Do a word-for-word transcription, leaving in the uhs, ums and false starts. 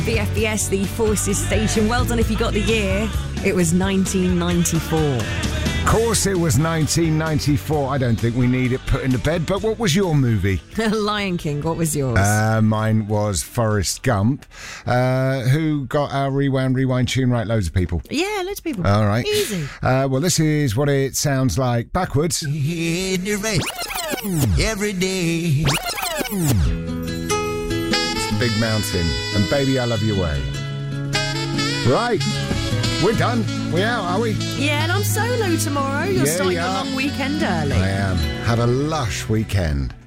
B F B S, the Forces Station. Well done if you got the year. It was nineteen ninety-four. Of course it was nineteen ninety-four. I don't think we need it put into bed, but what was your movie? Lion King, what was yours? Uh, mine was Forrest Gump. Uh, who got our Rewound Rewind tune right? Loads of people. Yeah, loads of people. All right. Easy. Uh, well, this is what it sounds like backwards. In the rain, every day. Big Mountain and Baby I Love Your Way. Right, we're done. We out, are we? Yeah, and I'm solo tomorrow. You're Yeah, starting you a are. long weekend early. I am. Have a lush weekend.